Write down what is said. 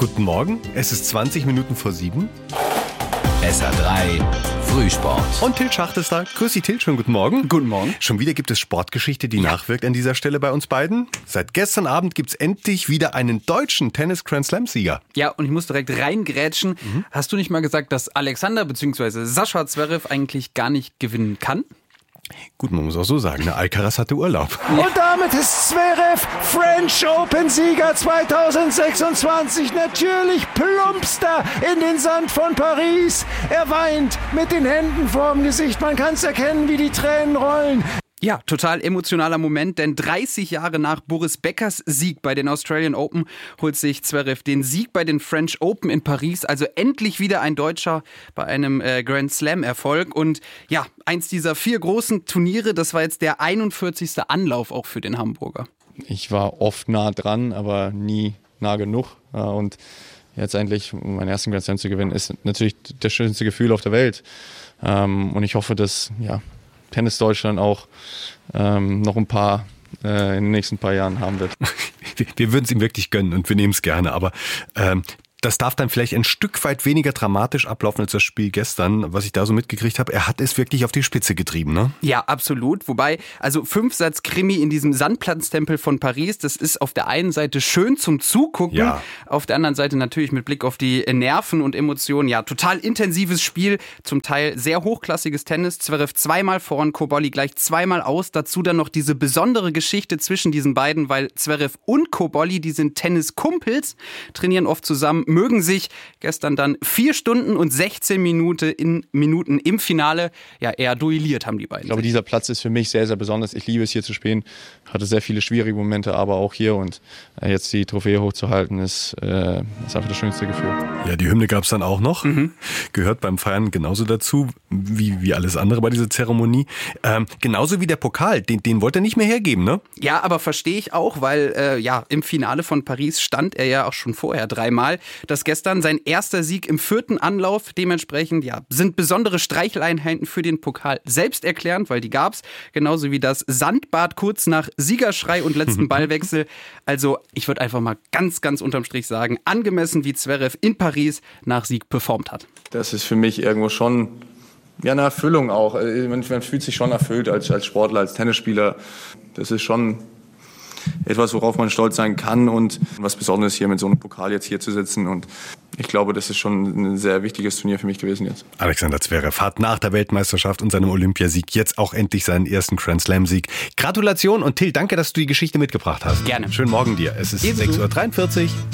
Guten Morgen, es ist 20 Minuten vor 7. SR3 Frühsport. Und Til Schacht ist da. Grüß dich, Til, schönen guten Morgen. Guten Morgen. Schon wieder gibt es Sportgeschichte, die nachwirkt an dieser Stelle bei uns beiden. Seit gestern Abend gibt es endlich wieder einen deutschen Tennis-Grand-Slam-Sieger. Ja, und ich muss direkt reingrätschen. Hast du nicht mal gesagt, dass Alexander bzw. Sascha Zverev eigentlich gar nicht gewinnen kann? Gut, man muss auch so sagen, ne? Alcaraz hatte Urlaub. Und damit ist Zverev French Open-Sieger 2026. Natürlich plumpst er in den Sand von Paris. Er weint mit den Händen vorm Gesicht. Man kann es erkennen, wie die Tränen rollen. Ja, total emotionaler Moment, denn 30 Jahre nach Boris Beckers Sieg bei den Australian Open holt sich Zverev den Sieg bei den French Open in Paris. Also endlich wieder ein Deutscher bei einem Grand Slam-Erfolg. Und ja, eins dieser 4 großen Turniere, das war jetzt der 41. Anlauf auch für den Hamburger. Ich war oft nah dran, aber nie nah genug. Und jetzt endlich meinen ersten Grand Slam zu gewinnen, ist natürlich das schönste Gefühl auf der Welt. Und ich hoffe, dass Tennis Deutschland auch noch ein paar in den nächsten paar Jahren haben wird. Wir würden es ihm wirklich gönnen und wir nehmen es gerne, aber das darf dann vielleicht ein Stück weit weniger dramatisch ablaufen als das Spiel gestern, was ich da so mitgekriegt habe. Er hat es wirklich auf die Spitze getrieben, ne? Ja, absolut. Wobei, also 5-Satz-Krimi in diesem Sandplatztempel von Paris, das ist auf der einen Seite schön zum Zugucken, ja. Auf der anderen Seite natürlich mit Blick auf die Nerven und Emotionen. Ja, total intensives Spiel, zum Teil sehr hochklassiges Tennis. Zverev zweimal vorn, Cobolli gleich zweimal aus. Dazu dann noch diese besondere Geschichte zwischen diesen beiden, weil Zverev und Cobolli, die sind Tenniskumpels, trainieren oft zusammen, mögen sich. Gestern dann 4 Stunden und 16 Minuten im Finale. Ja, eher duelliert haben die beiden. Ich glaube, dieser Platz ist für mich sehr, sehr besonders. Ich liebe es, hier zu spielen. Hatte sehr viele schwierige Momente, aber auch hier. Und jetzt die Trophäe hochzuhalten, ist einfach das schönste Gefühl. Ja, die Hymne gab es dann auch noch. Gehört beim Feiern genauso dazu, wie alles andere bei dieser Zeremonie. Genauso wie der Pokal, den wollte er nicht mehr hergeben, ne? Ja, aber verstehe ich auch, weil im Finale von Paris stand er ja auch schon vorher 3-mal. Das gestern sein erster Sieg im 4. Anlauf. Dementsprechend sind besondere Streicheleinheiten für den Pokal selbsterklärend, weil die gab's. Genauso wie das Sandbad kurz nach Siegerschrei und letzten Ballwechsel. Also ich würde einfach mal ganz, ganz unterm Strich sagen, angemessen wie Zverev in Paris nach Sieg performt hat. Das ist für mich irgendwo schon eine Erfüllung auch. Man fühlt sich schon erfüllt als Sportler, als Tennisspieler. Das ist schon etwas, worauf man stolz sein kann und was Besonderes hier mit so einem Pokal jetzt hier zu sitzen. Und ich glaube, das ist schon ein sehr wichtiges Turnier für mich gewesen jetzt. Alexander Zverev hat nach der Weltmeisterschaft und seinem Olympiasieg jetzt auch endlich seinen ersten Grand Slam-Sieg. Gratulation und Til, danke, dass du die Geschichte mitgebracht hast. Gerne. Schönen Morgen dir. Es ist 6.43 Uhr.